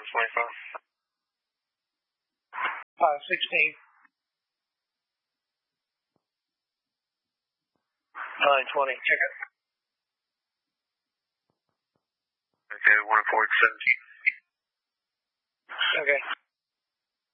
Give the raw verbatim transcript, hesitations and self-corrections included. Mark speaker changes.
Speaker 1: twenty-five.
Speaker 2: five sixteen. nine twenty, check it.
Speaker 1: Okay, one four seventeen.
Speaker 2: Okay.